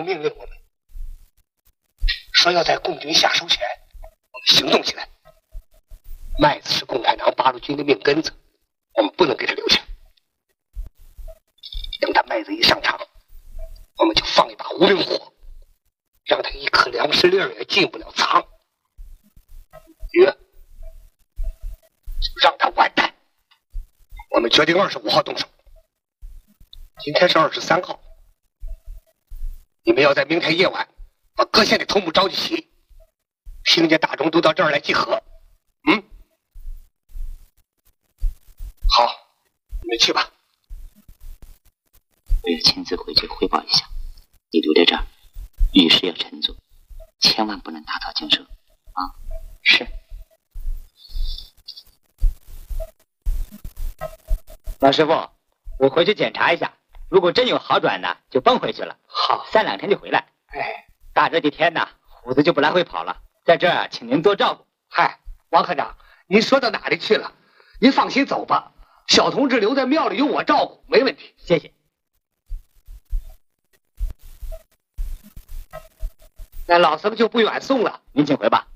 命令我们，说要在共军下手前，我们行动起来。麦子是共产党八路军的命根子，我们不能给他留下。等他麦子一上场，我们就放一把无名火，让他一颗粮食粒儿也进不了仓。就让他完蛋。我们决定25号动手。今天是23号，你们要在明天夜晚把各县的头目召集齐，听见大众都到这儿来集合。好，你们去吧。 我要亲自回去汇报一下，你留在这儿，遇事要沉着，千万不能打草惊蛇啊！ 是。老师傅，我回去检查一下，如果真有好转呢，就奔回去了。 好 ，3、2天就回来。 哎， 大这几天呢，虎子就不来回跑了，在这儿请您多照顾。 嗨，王科长，您说到哪里去了？您放心走吧，小同志留在庙里有我照顾，没问题。 谢谢。 那老僧就不远送了， 您请回吧。